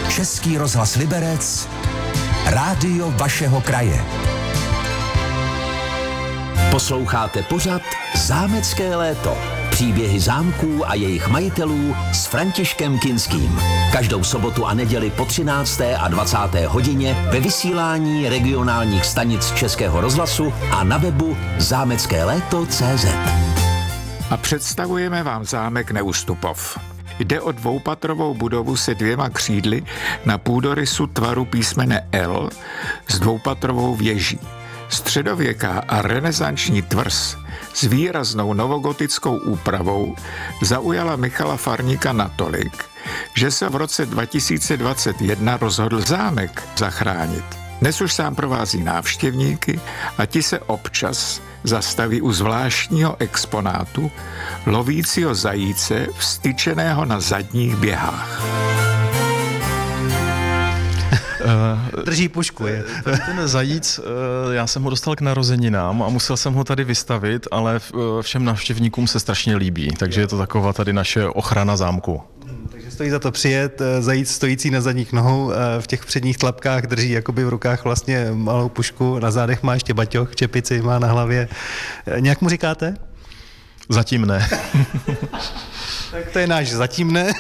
Český rozhlas Liberec, rádio vašeho kraje. Posloucháte pořad Zámecké léto. Příběhy zámků a jejich majitelů s Františkem Kinským. Každou sobotu a neděli po 13. a 20. hodině ve vysílání regionálních stanic Českého rozhlasu a na webu zámeckéléto.cz. A představujeme vám zámek Neustupov. Jde o dvoupatrovou budovu se 2 křídly na půdorysu tvaru písmene L s dvoupatrovou věží. Středověká a renesanční tvrz s výraznou novogotickou úpravou zaujala Michala Farníka natolik, že se v roce 2021 rozhodl zámek zachránit. Dnes už sám provází návštěvníky a ti se občas zastaví u zvláštního exponátu lovícího zajíce vstyčeného na zadních běhách. Drží pušku. Ten zajíc, já jsem ho dostal k narozeninám a musel jsem ho tady vystavit, ale všem návštěvníkům se strašně líbí, takže je to taková tady naše ochrana zámku. Takže stojí za to přijet, zajíc stojící na zadních nohou, v těch předních tlapkách drží jakoby v rukách vlastně malou pušku, na zádech má ještě baťoch, čepici má na hlavě. Nějak mu říkáte? Zatím ne. Tak to je náš zatím ne.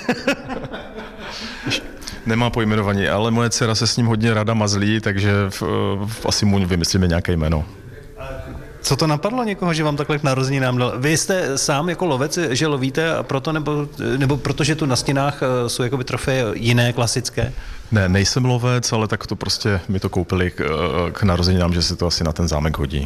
Nemá pojmenovaní, ale moje dcera se s ním hodně ráda mazlí, takže asi mu vymyslíme nějaké jméno. Co to napadlo někoho, že vám takhle k narozeninám dal? Vy jste sám jako lovec, že lovíte a proto, nebo protože tu na stěnách jsou jakoby trofeje jiné, klasické? Ne, nejsem lovec, ale tak to prostě mi to koupili k narozeninám, že se to asi na ten zámek hodí.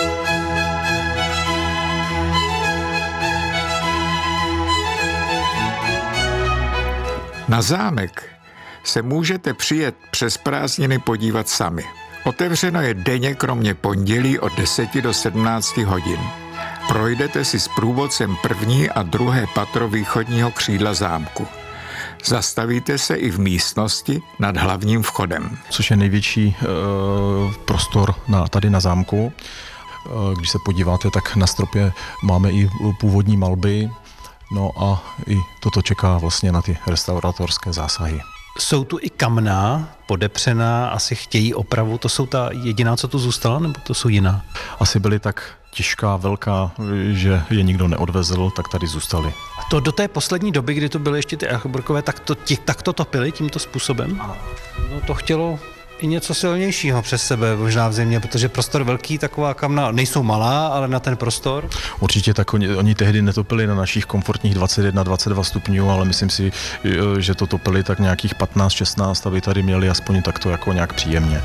Na zámek se můžete přijet přes prázdniny podívat sami. Otevřeno je denně kromě pondělí od 10 do 17 hodin. Projdete si s průvodcem 1. a 2. patro východního křídla zámku. Zastavíte se i v místnosti nad hlavním vchodem. Což je největší prostor tady na zámku. Když se podíváte, tak na stropě máme i původní malby. No a i toto čeká vlastně na ty restauratorské zásahy. Jsou tu i kamna, podepřená, asi chtějí opravu, to jsou ta jediná, co tu zůstala, nebo to jsou jiná? Asi byly tak těžká, velká, že je nikdo neodvezl, tak tady zůstali. A to do té poslední doby, kdy to byly ještě ty Achborkové, tak to topili tímto způsobem? Ano. No to chtělo i něco silnějšího přes sebe možná v zimě, protože prostor velký, taková kamna, nejsou malá, ale na ten prostor. Určitě tak oni tehdy netopili na našich komfortních 21-22 stupňů, ale myslím si, že to topili tak nějakých 15-16, aby tady měli aspoň takto jako nějak příjemně.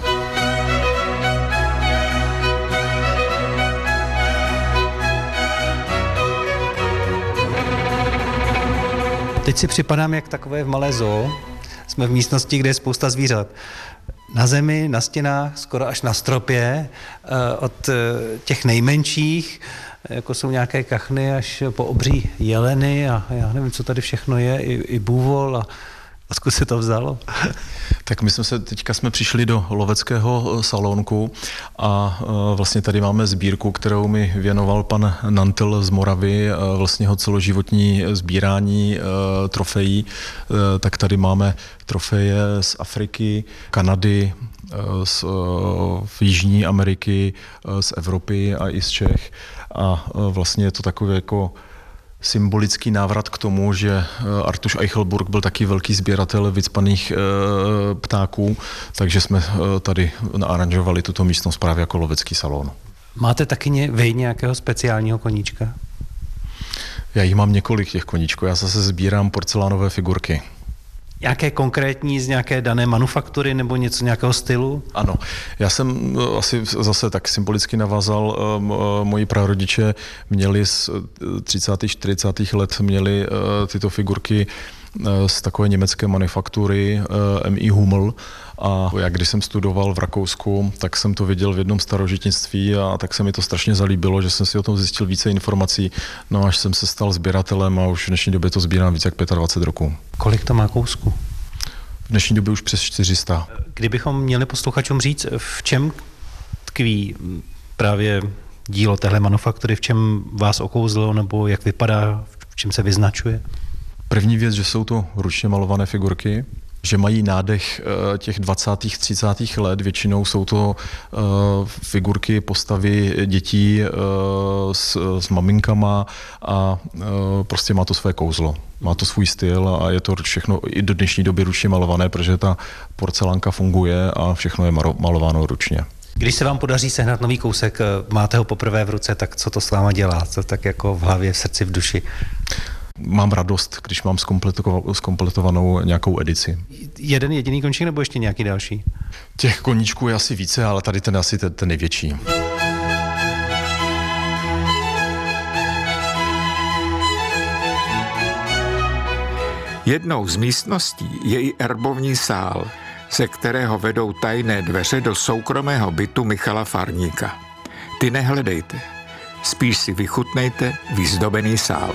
Teď si připadám jak takové v malé zoo. Jsme v místnosti, kde je spousta zvířat. Na zemi, na stěnách, skoro až na stropě, od těch nejmenších, jako jsou nějaké kachny, až po obří jeleny a já nevím, co tady všechno je, i bůvol a odkud se to vzalo? Tak my teďka jsme přišli do loveckého salonku a vlastně tady máme sbírku, kterou mi věnoval pan Nantel z Moravy, vlastně jeho celoživotní sbírání trofejí. Tak tady máme trofeje z Afriky, Kanady, z Jižní Ameriky, z Evropy a i z Čech. A vlastně je to takové jako symbolický návrat k tomu, že Artuš Eichelburg byl taky velký sběratel vycpaných ptáků, takže jsme tady naaranžovali tuto místnost právě jako lovecký salon. Máte taky vy nějakého speciálního koníčka? Já jich mám několik těch koníčků, já zase sbírám porcelánové figurky. Nějaké konkrétní z nějaké dané manufaktury nebo něco nějakého stylu? Ano, já jsem asi zase tak symbolicky navázal, moji prarodiče měli z 30. 40. let měli tyto figurky z takové německé manufaktury M.I. Hummel a jak když jsem studoval v Rakousku, tak jsem to viděl v jednom starožitnictví a tak se mi to strašně zalíbilo, že jsem si o tom zjistil více informací, no až jsem se stal sběratelem a už v dnešní době to sbírám více jak 25 roků. Kolik to má kousků? V dnešní době už přes 400. Kdybychom měli posluchačům říct, v čem tkví právě dílo téhle manufaktury, v čem vás okouzlo, nebo jak vypadá, v čem se vyznačuje? První věc, že jsou to ručně malované figurky, že mají nádech těch 20. 30. let. Většinou jsou to figurky, postavy dětí s maminkama a prostě má to své kouzlo. Má to svůj styl a je to všechno i do dnešní doby ručně malované, protože ta porcelánka funguje a všechno je malováno ručně. Když se vám podaří sehnat nový kousek, máte ho poprvé v ruce, tak co to s váma dělá? Co tak jako v hlavě, v srdci, v duši? Mám radost, když mám zkompletovanou nějakou edici. Jeden jediný koníček nebo ještě nějaký další? Těch koníčků je asi více, ale tady ten asi ten největší. Jednou z místností je i erbovní sál, ze kterého vedou tajné dveře do soukromého bytu Michala Farníka. Ty nehledejte, spíš si vychutnejte vyzdobený sál.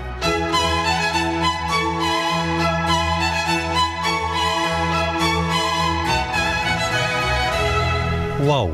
Wow.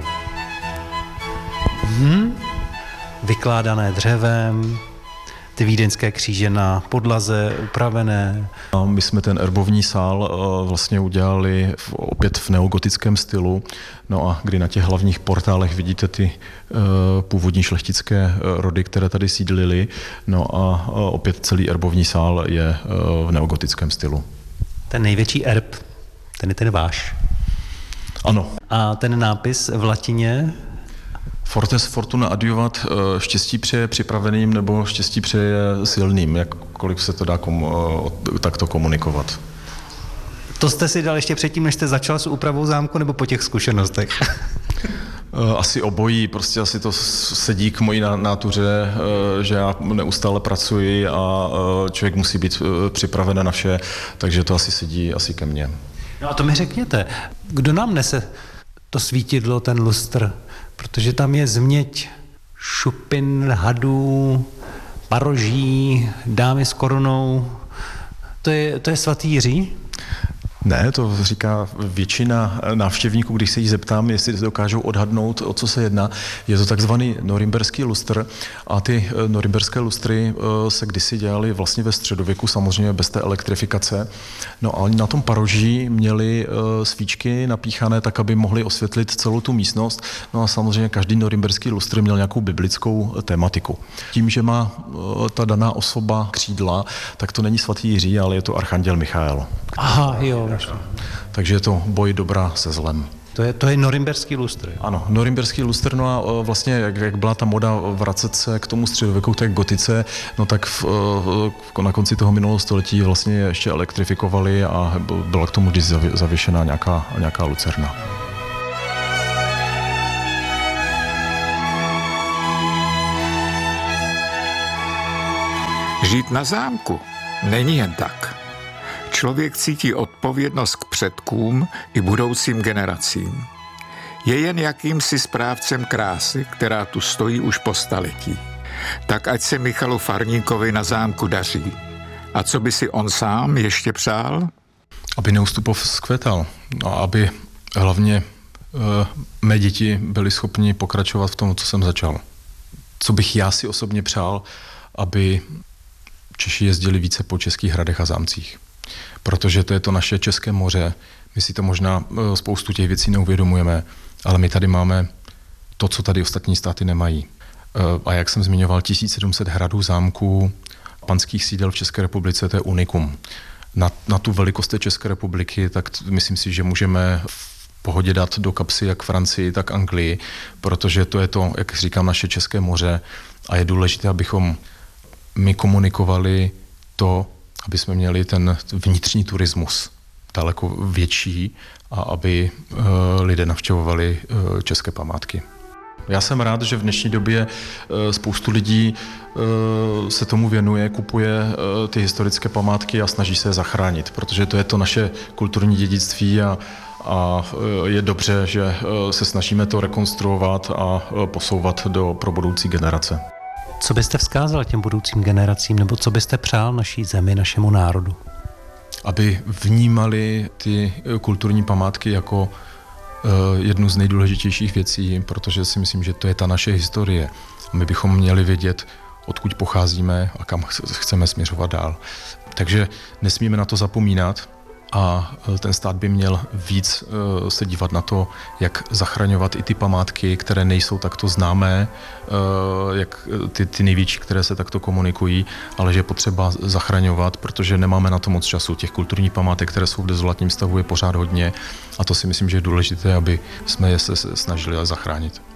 Vykládané dřevem, ty vídeňské kříže na podlaze upravené. A my jsme ten erbovní sál vlastně udělali opět v neogotickém stylu, no a kdy na těch hlavních portálech vidíte ty původní šlechtické rody, které tady sídlily, no a opět celý erbovní sál je v neogotickém stylu. Ten největší erb, ten je ten váš. Ano. A ten nápis v latině? Fortes fortuna adiuvat, štěstí přeje připraveným nebo štěstí přeje silným, jakkoliv se to dá takto komunikovat. To jste si dal ještě předtím, než jste začal s úpravou zámku, nebo po těch zkušenostech? Asi obojí, prostě asi to sedí k mojí nátuře, že já neustále pracuji a člověk musí být připraven na vše, takže to asi sedí asi ke mně. No a to mi řekněte, kdo nám nese to svítidlo, ten lustr? Protože tam je změť šupin, hadů, paroží, dámy s korunou. To je svatý Jiří? Ne, to říká většina návštěvníků, když se jí zeptám, jestli dokážou odhadnout, o co se jedná. Je to takzvaný norimberský lustr a ty norimberské lustry se kdysi dělaly vlastně ve středověku, samozřejmě bez té elektrifikace. No a oni na tom paroží měli svíčky napíchané tak, aby mohli osvětlit celou tu místnost. No a samozřejmě každý norimberský lustr měl nějakou biblickou tematiku. Tím, že má ta daná osoba křídla, tak to není svatý Jiří, ale je to archanděl Michael. Aha, jo. Takže je to boj dobra se zlem. To je norimberský lustr. Ano, norimberský lustr, no a vlastně jak byla ta moda vracet se k tomu středověku, k té gotice, no tak na konci toho minulého století vlastně ještě elektrifikovali a byla k tomu vždy zavěšená nějaká lucerna. Žít na zámku není jen tak. Člověk cítí odpovědnost k předkům i budoucím generacím. Je jen jakýmsi správcem krásy, která tu stojí už po staletí. Tak ať se Michalu Farníkovi na zámku daří. A co by si on sám ještě přál? Aby Neustupov vzkvétal a aby hlavně mé děti byly schopni pokračovat v tom, co jsem začal. Co bych já si osobně přál, aby Češi jezdili více po českých hradech a zámcích. Protože to je to naše české moře. My si to možná spoustu těch věcí neuvědomujeme, ale my tady máme to, co tady ostatní státy nemají. A jak jsem zmiňoval, 1700 hradů, zámků, panských sídel v České republice, to je unikum. Na tu velikost té České republiky, tak myslím si, že můžeme v pohodě dát do kapsy jak Francii, tak Anglii, protože to je to, jak říkám, naše české moře a je důležité, abychom my komunikovali to, aby jsme měli ten vnitřní turismus daleko větší a aby lidé navštěvovali české památky. Já jsem rád, že v dnešní době spoustu lidí se tomu věnuje, kupuje ty historické památky a snaží se je zachránit, protože to je to naše kulturní dědictví a je dobře, že se snažíme to rekonstruovat a posouvat pro budoucí generace. Co byste vzkázal těm budoucím generacím, nebo co byste přál naší zemi, našemu národu? Aby vnímali ty kulturní památky jako jednu z nejdůležitějších věcí, protože si myslím, že to je ta naše historie. My bychom měli vědět, odkud pocházíme a kam chceme směřovat dál. Takže nesmíme na to zapomínat a ten stát by měl víc se dívat na to, jak zachraňovat i ty památky, které nejsou takto známé, jak ty největší, které se takto komunikují, ale že je potřeba zachraňovat, protože nemáme na to moc času. Těch kulturních památek, které jsou v dezolátním stavu, je pořád hodně a to si myslím, že je důležité, aby jsme je se snažili zachránit.